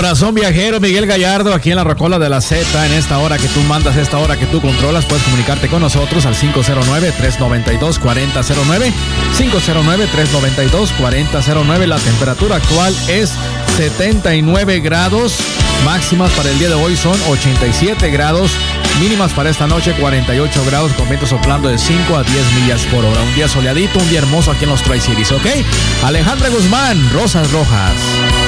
Corazón viajero, Miguel Gallardo, aquí en la Rocola de la Z, en esta hora que tú mandas, esta hora que tú controlas, puedes comunicarte con nosotros al 509-392-4009, 509-392-4009. La temperatura actual es 79 grados, máximas para el día de hoy son 87 grados, mínimas para esta noche 48 grados, con viento soplando de 5 a 10 millas por hora. Un día soleadito, un día hermoso aquí en los Tri-Cities, ¿ok? Alejandra Guzmán, Rosas Rojas.